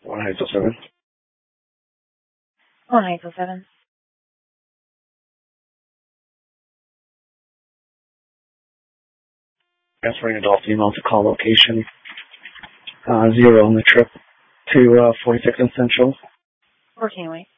1807. 1807. Transferring adult female to call location 0 on the trip to 46 and Central. 14 wait.